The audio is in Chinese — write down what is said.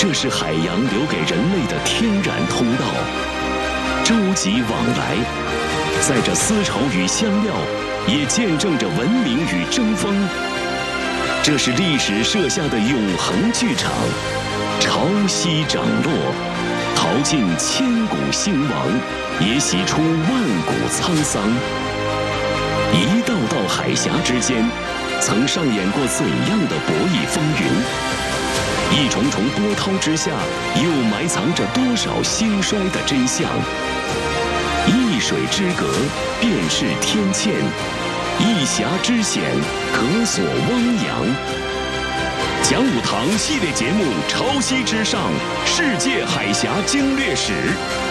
这是海洋留给人类的天然通道，舟楫往来，在这思潮与香料，也见证着文明与争锋。这是历史设下的永恒剧场，潮汐涨落，淘尽千古兴亡，也洗出万古沧桑。一道道海峡之间，曾上演过怎样的博弈风云？一重重波涛之下，又埋藏着多少兴衰的真相？一水之隔，便是天堑；一峡之险，可锁汪洋。讲武堂系列节目《潮汐之上：世界海峡经略史》。